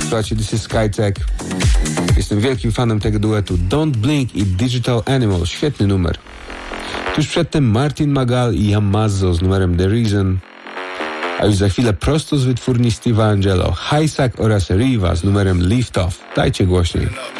Słuchajcie, this is Skytech. Jestem wielkim fanem tego duetu. Don't Blink i Digital Animal. Świetny numer. Tuż przedtem Martin Magal i Yamazzo z numerem The Reason. A już za chwilę prosto z wytwórni Steve'a Angelo, Highsack oraz Riva z numerem Lift Off. Dajcie głośniej.